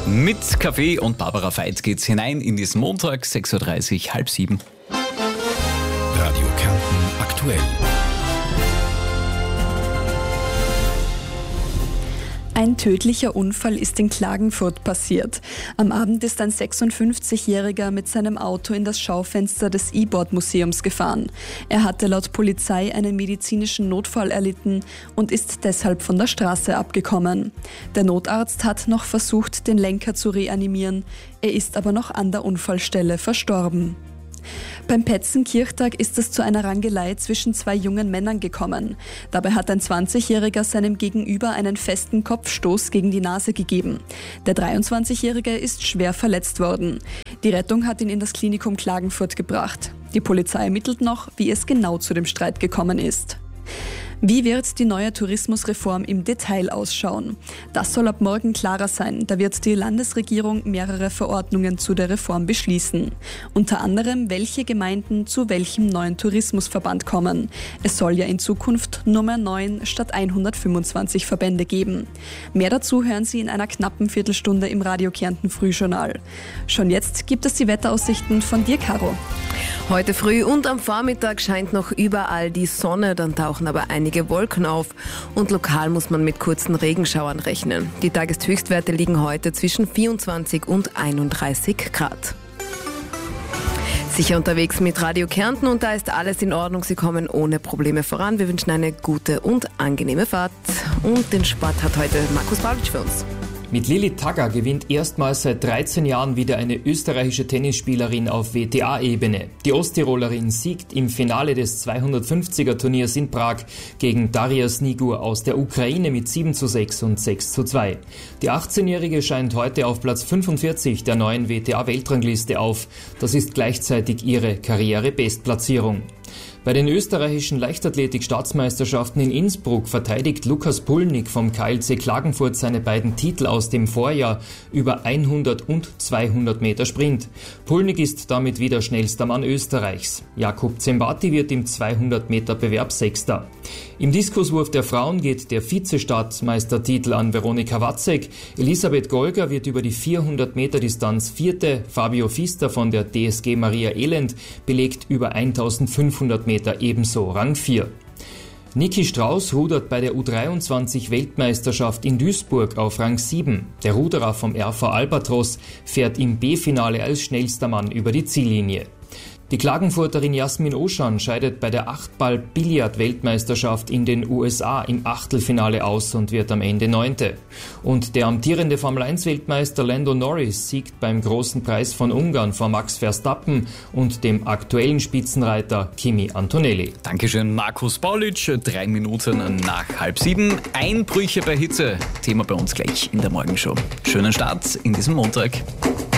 Mit Kaffee und Barbara Veit geht's hinein in diesen Montag, 6.30 Uhr, 6:30. Radio Kärnten aktuell. Ein tödlicher Unfall ist in Klagenfurt passiert. Am Abend ist ein 56-Jähriger mit seinem Auto in das Schaufenster des E-Board-Museums gefahren. Er hatte laut Polizei einen medizinischen Notfall erlitten und ist deshalb von der Straße abgekommen. Der Notarzt hat noch versucht, den Lenker zu reanimieren. Er ist aber noch an der Unfallstelle verstorben. Beim Petzenkirchtag ist es zu einer Rangelei zwischen zwei jungen Männern gekommen. Dabei hat ein 20-Jähriger seinem Gegenüber einen festen Kopfstoß gegen die Nase gegeben. Der 23-Jährige ist schwer verletzt worden. Die Rettung hat ihn in das Klinikum Klagenfurt gebracht. Die Polizei ermittelt noch, wie es genau zu dem Streit gekommen ist. Wie wird die neue Tourismusreform im Detail ausschauen? Das soll ab morgen klarer sein. Da wird die Landesregierung mehrere Verordnungen zu der Reform beschließen. Unter anderem, welche Gemeinden zu welchem neuen Tourismusverband kommen. Es soll ja in Zukunft nur mehr 9 statt 125 Verbände geben. Mehr dazu hören Sie in einer knappen Viertelstunde im Radio Kärnten Frühjournal. Schon jetzt gibt es die Wetteraussichten von dir, Caro. Heute früh und am Vormittag scheint noch überall die Sonne, dann tauchen aber einige Wolken auf und lokal muss man mit kurzen Regenschauern rechnen. Die Tageshöchstwerte liegen heute zwischen 24 und 31 Grad. Sicher unterwegs mit Radio Kärnten und da ist alles in Ordnung. Sie kommen ohne Probleme voran. Wir wünschen eine gute und angenehme Fahrt. Und den Sport hat heute Markus Paulitsch für uns. Mit Lilli Tagger gewinnt erstmals seit 13 Jahren wieder eine österreichische Tennisspielerin auf WTA-Ebene. Die Osttirolerin siegt im Finale des 250er-Turniers in Prag gegen Daria Snigur aus der Ukraine mit 7:6 und 6:2. Die 18-Jährige scheint heute auf Platz 45 der neuen WTA-Weltrangliste auf. Das ist gleichzeitig ihre Karriere-Bestplatzierung. Bei den österreichischen Leichtathletik-Staatsmeisterschaften in Innsbruck verteidigt Lukas Pulnik vom KLC Klagenfurt seine beiden Titel aus dem Vorjahr über 100 und 200 Meter Sprint. Pulnik ist damit wieder schnellster Mann Österreichs. Jakub Zembati wird im 200 Meter Bewerb Sechster. Im Diskuswurf der Frauen geht der Vize-Staatsmeistertitel an Veronika Watzek. Elisabeth Golger wird über die 400 Meter Distanz Vierte. Fabio Fister von der DSG Maria Elend belegt über 1500 Meter ebenso Rang 4. Niki Strauß rudert bei der U23-Weltmeisterschaft in Duisburg auf Rang 7. Der Ruderer vom RV Albatros fährt im B-Finale als schnellster Mann über die Ziellinie. Die Klagenfurterin Jasmin Oschan scheidet bei der 8-Ball-Billard-Weltmeisterschaft in den USA im Achtelfinale aus und wird am Ende 9. Und der amtierende Formel-1-Weltmeister Lando Norris siegt beim Großen Preis von Ungarn vor Max Verstappen und dem aktuellen Spitzenreiter Kimi Antonelli. Dankeschön, Markus Paulitsch. 3 Minuten nach 6:30. Einbrüche bei Hitze. Thema bei uns gleich in der Morgenshow. Schönen Start in diesem Montag.